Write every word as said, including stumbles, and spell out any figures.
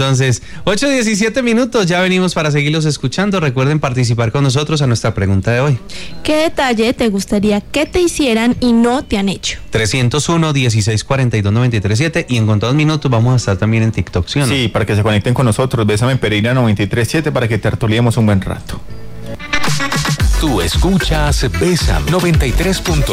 entonces. ocho diecisiete minutos, ya venimos para seguirlos escuchando. Recuerden participar con nosotros a nuestra pregunta de hoy. ¿Qué detalle te gustaría que te hicieran y no te han hecho? trescientos uno, dieciséis cuarenta y dos, noventa y tres siete, y en contados minutos vamos a estar también en TikTok, ¿sí o no? Sí, para que se conecten con nosotros. Bésame Pereira noventa y tres siete para que tertuliemos un buen rato. Tú escuchas Bésame noventa y tres punto